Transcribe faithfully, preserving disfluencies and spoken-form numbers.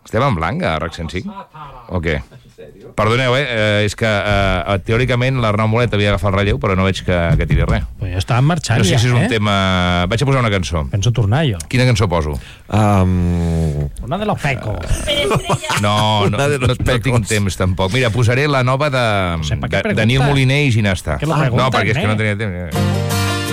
Estem en blanc, a RAC cent cinc? O què? Perdoneu, eh? És que eh, teòricament l'Arnau Molet havia d'agafar el relleu, però no veig que, que tiri res. Pues ja estàvem marxant, No sé ja, si és un eh? tema... Vaig a posar una cançó. Penso tornar, jo. Quina cançó poso? Um... Una de los pecos. No, no, Una de no, los no pecos. tinc temps, tampoc. Mira, posaré la nova de, sé, per què de, pregunta? de Nil Molinés i Ginasta. Que lo No, pregunten, perquè és que eh? no tenia temps.